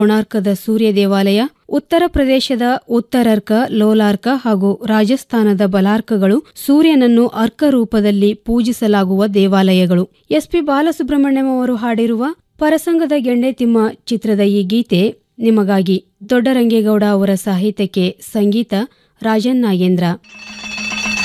ಕೋಣಾರ್ಕದ ಸೂರ್ಯ ದೇವಾಲಯ, ಉತ್ತರ ಪ್ರದೇಶದ ಉತ್ತರರ್ಕ, ಲೋಲಾರ್ಕ ಹಾಗೂ ರಾಜಸ್ಥಾನದ ಬಲಾರ್ಕಗಳು ಸೂರ್ಯನನ್ನು ಅರ್ಕ ರೂಪದಲ್ಲಿ ಪೂಜಿಸಲಾಗುವ ದೇವಾಲಯಗಳು. ಎಸ್.ಪಿ. ಬಾಲಸುಬ್ರಹ್ಮಣ್ಯಂ ಅವರು ಹಾಡಿರುವ ಪರಸಂಗದ ಗೆಂಡೆ ತಿಮ್ಮ ಚಿತ್ರದ ಈ ಗೀತೆ ನಿಮಗಾಗಿ. ದೊಡ್ಡರಂಗೇಗೌಡ ಅವರ ಸಾಹಿತ್ಯಕ್ಕೆ ಸಂಗೀತ ರಾಜನ್ ನಾಗೇಂದ್ರ.